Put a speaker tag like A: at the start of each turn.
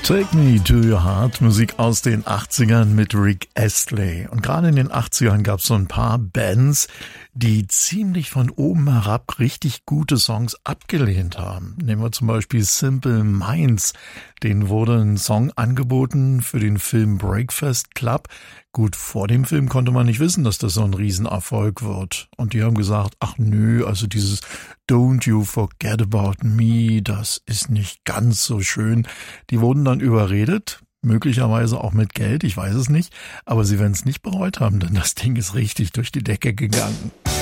A: Take Me to Your Heart, Musik aus den 80ern mit Rick Astley. Und gerade in den 80ern gab es so ein paar Bands, die ziemlich von oben herab richtig gute Songs abgelehnt haben. Nehmen wir zum Beispiel Simple Minds. Denen wurde ein Song angeboten für den Film Breakfast Club. Gut, vor dem Film konnte man nicht wissen, dass das so ein Riesenerfolg wird. Und die haben gesagt, ach nö, also dieses Don't You Forget About Me, das ist nicht ganz so schön. Die wurden dann überredet, möglicherweise auch mit Geld, ich weiß es nicht. Aber sie werden es nicht bereut haben, denn das Ding ist richtig durch die Decke gegangen.